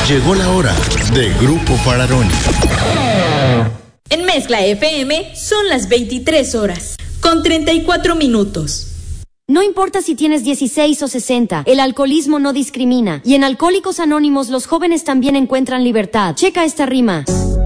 Llegó la hora de Grupo Fararoni. En Mezcla FM son las 23 horas, con 34 minutos. No importa si tienes 16 o 60, el alcoholismo no discrimina. Y en Alcohólicos Anónimos los jóvenes también encuentran libertad. Checa esta rima.